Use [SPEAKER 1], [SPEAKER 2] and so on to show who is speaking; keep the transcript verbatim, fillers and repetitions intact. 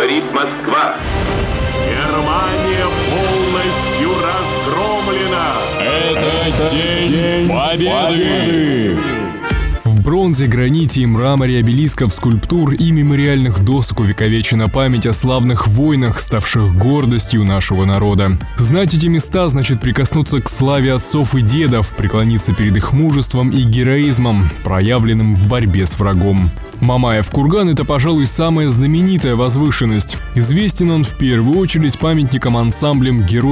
[SPEAKER 1] говорит Москва.
[SPEAKER 2] Германия полностью разгромлена.
[SPEAKER 3] Это день победы!
[SPEAKER 4] В бронзе, граните и мраморе обелисков, скульптур и мемориальных досок увековечена память о славных войнах, ставших гордостью нашего народа. Знать эти места значит прикоснуться к славе отцов и дедов, преклониться перед их мужеством и героизмом, проявленным в борьбе с врагом. Мамаев курган – это, пожалуй, самая знаменитая возвышенность. Известен он в первую очередь памятником ансамблем героев